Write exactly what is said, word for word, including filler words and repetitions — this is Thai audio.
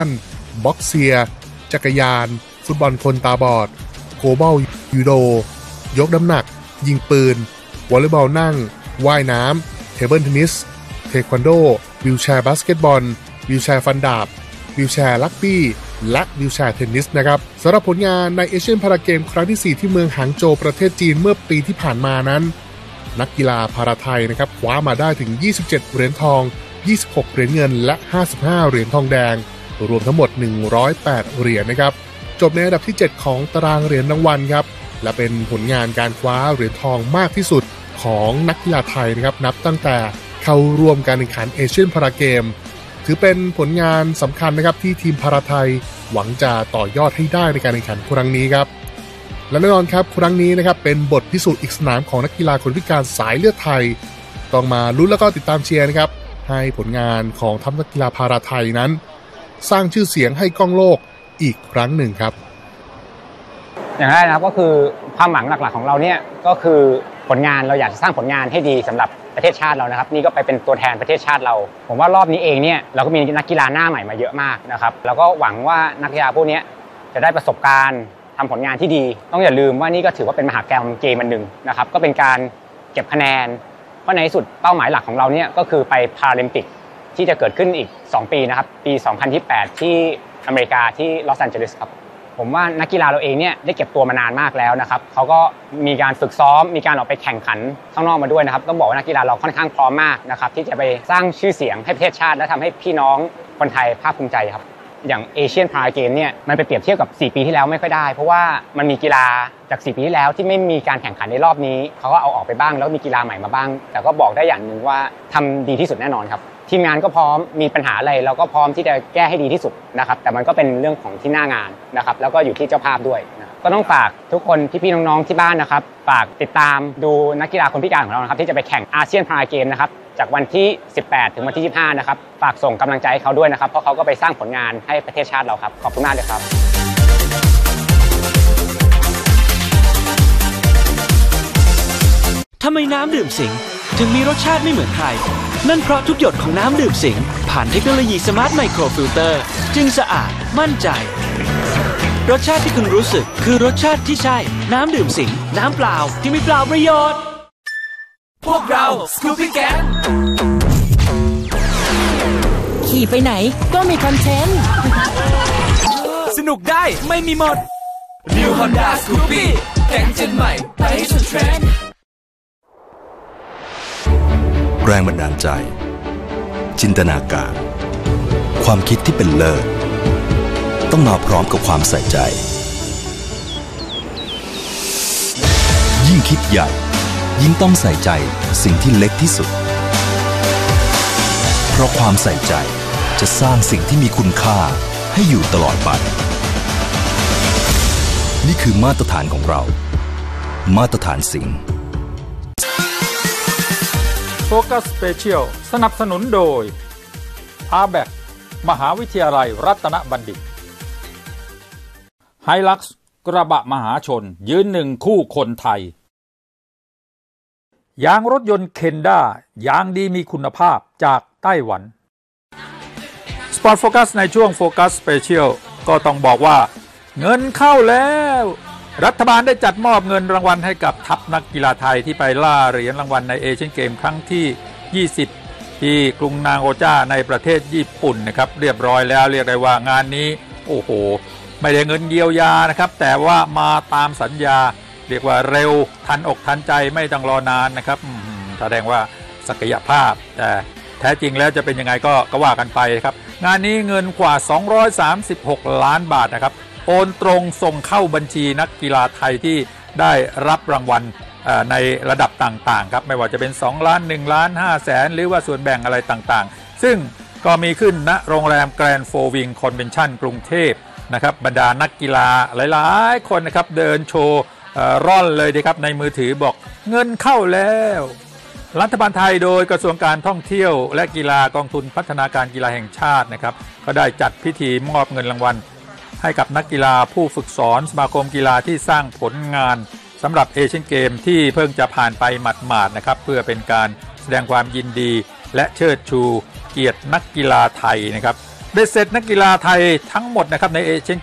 บ็อกเซียจักรยานฟุตบอลคนตาบอดโกลบอลยูโดยกน้ำหนักยิงปืนวอลเลย์บอลนั่งว่ายน้ำเทเบิลเทนนิสเทควันโดวิวแชร์บาสเกตบอลวิวแชร์ฟันดาบวิวแชร์รักบี้และวิวแชร์เทนนิสนะครับสำหรับผลงานในเอเชียนพาราเกมครั้งที่สี่ที่เมืองหางโจวประเทศจีนเมื่อปีที่ผ่านมานั้นนักกีฬาพาราไทยนะครับคว้ามาได้ถึงยี่สิบเจ็ดเหรียญทองยี่สิบหกเหรียญเงินและห้าสิบห้าเหรียญทองแดงรวมทั้งหมดหนึ่งร้อยแปดเหรียญนะครับจบในอันดับที่เจ็ดของตารางเหรียญรางวัลครับและเป็นผลงานการคว้าเหรียญทองมากที่สุดของนักกีฬาไทยนะครับนับตั้งแต่เข้าร่วมการแข่งขันเอเชียนพาราเกมถือเป็นผลงานสำคัญนะครับที่ทีมพาราไทยหวังจะต่อยอดให้ได้ในการแข่งขันครั้งนี้ครับและแน่นอนครับครั้งนี้นะครับเป็นบทพิสูจน์อีกสนามของนักกีฬาคนพิการสายเลือดไทยต้องมาลุ้นแล้วก็ติดตามเชียร์นะครับให้ผลงานของทัพนักกีฬาพาราไทยนั้นสร้างชื่อเสียงให้ก้องโลกอีกครั้งหนึ่งครับอย่างแรกนะครับก็คือความหวังหลักๆของเราเนี่ยก็คือผลงานเราอยากจะสร้างผลงานให้ดีสำหรับประเทศชาติเรานะครับนี่ก็ไปเป็นตัวแทนประเทศชาติเราผมว่ารอบนี้เองเนี่ยเราก็มีนักกีฬาหน้าใหม่มาเยอะมากนะครับแล้วก็หวังว่านักกีฬาพวกนี้จะได้ประสบการณ์ทำผลงานที่ดีต้องอย่าลืมว่านี่ก็ถือว่าเป็นมหากรรมเกมอันหนึ่งนะครับก็เป็นการเก็บคะแนนเพราะในที่สุดเป้าหมายหลักของเราเนี่ยก็คือไปพาราลิมปิกที่จะเกิดขึ้นอีกสองปีนะครับปีสองพันยี่สิบแปดที่อเมริกาที่ลอสแอนเจลิสครับผมว่านักกีฬาเราเองเนี่ยได้เก็บตัวมานานมากแล้วนะครับเขาก็มีการฝึกซ้อมมีการออกไปแข่งขันข้างนอกมาด้วยนะครับต้องบอกว่านักกีฬาเราค่อนข้างพร้อมมากนะครับที่จะไปสร้างชื่อเสียงให้ประเทศชาติและทำให้พี่น้องคนไทยภาคภูมิใจครับอย่างเอเชียนพาราเกมเนี่ยมันไปเปรียบเทียบกับสี่ปีที่แล้วไม่ค่อยได้เพราะว่ามันมีกีฬาจากสี่ปีที่แล้วที่ไม่มีการแข่งขันในรอบนี้เขาก็เอาออกไปบ้างแล้วมีกีฬาใหม่มาบ้างแต่ก็บอกได้อย่างนึงว่าทำดีที่สุดแน่นอนครับทีมงานก็พร้อมมีปัญหาอะไรเราก็พร้อมที่จะแก้ให้ดีที่สุดนะครับแต่มันก็เป็นเรื่องของที่หน้างานนะครับแล้วก็อยู่ที่เจ้าภาพด้วยนะก็ต้องฝากทุกคนพี่ๆน้องๆที่บ้านนะครับฝากติดตามดูนักกีฬาคนพิการของเรานะครับที่จะไปแข่งอาเซียนพาราเกมนะครับจากวันที่สิบแปดถึงวันที่ยี่สิบห้านะครับฝากส่งกำลังใจให้เขาด้วยนะครับเพราะเขาก็ไปสร้างผลงานให้ประเทศชาติเราครับขอบคุณมากเลยครับทำไมน้ำดื่มสิงห์ถึงมีรสชาติไม่เหมือนใครนั่นเพราะทุกหยดของน้ำดื่มสิงห์ผ่านเทคโนโลยีสมาร์ทไมโครฟิลเตอร์จึงสะอาดมั่นใจรสชาติที่คุณรู้สึกคือรสชาติที่ใช่น้ำดื่มสิงห์น้ำเปล่าที่ไม่เปล่าประโยชน์พวกเราสกูปี้แก๊งขี่ไปไหนก็มีคอนเทนต์สนุกได้ไม่มีหมด New Honda Scoopy แก๊งเจนใหม่ไปให้สุดเทรนด์แรงบันดาลใจจินตนาการความคิดที่เป็นเลิศต้องมาพร้อมกับความใส่ใจยิ่งคิดใหญ่ยิ่งต้องใส่ใจสิ่งที่เล็กที่สุดเพราะความใส่ใจจะสร้างสิ่งที่มีคุณค่าให้อยู่ตลอดไปนี่คือมาตรฐานของเรามาตรฐานสิ่งโฟกัสสเปเชียลสนับสนุนโดย อาร์ บี เอ ซี มหาวิทยาลัยรัตนบัณฑิต ไฮลักซ์กระบะมหาชนยืนหนึ่งคู่คนไทยยางรถยนต์เคนด้ายางดีมีคุณภาพจากไต้หวันสปอร์ตโฟกัสในช่วงโฟกัสสเปเชียลก็ต้องบอกว่าเงินเข้าแล้วรัฐบาลได้จัดมอบเงินรางวัลให้กับทัพนักกีฬาไทยที่ไปล่าเหรียญรางวัลในเอเชียนเกมครั้งที่ยี่สิบที่กรุงนางโอจาในประเทศญี่ปุ่นนะครับเรียบร้อยแล้วเรียกได้ว่างานนี้โอ้โหไม่ได้เงินเยียวยานะครับแต่ว่ามาตามสัญญาเรียกว่าเร็วทันอกทันใจไม่ต้องรอนานนะครับแสดงว่าศักยภาพแต่แท้จริงแล้วจะเป็นยังไงก็ก็ว่ากันไปครับงานนี้เงินกว่าสองร้อยสามสิบหกล้านบาทนะครับโอนตรงส่งเข้าบัญชีนักกีฬาไทยที่ได้รับรางวัลในระดับต่างๆครับไม่ว่าจะเป็นสองล้านหนึ่งล้านห้าแสนหรือว่าส่วนแบ่งอะไรต่างๆซึ่งก็มีขึ้นณโรงแรมแกรนด์โฟร์วิงคอนเวนชั่นกรุงเทพนะครับบรรดานักกีฬาหลายๆคนนะครับเดินโชว์ร่อนเลยดีครับในมือถือบอกเงินเข้าแล้วรัฐบาลไทยโดยกระทรวงการท่องเที่ยวและกีฬากองทุนพัฒนาการกีฬาแห่งชาตินะครับก็ได้จัดพิธีมอบเงินรางวัลให้กับนักกีฬาผู้ฝึกสอนสมาคมกีฬาที่สร้างผลงานสำหรับเอเชียนเกมที่เพิ่งจะผ่านไปหมาดๆนะครับเพื่อเป็นการแสดงความยินดีและเชิดชูเกียรตินักกีฬาไทยนะครับเบ็ดเสร็จนักกีฬาไทยทั้งหมดนะครับในเอเชียน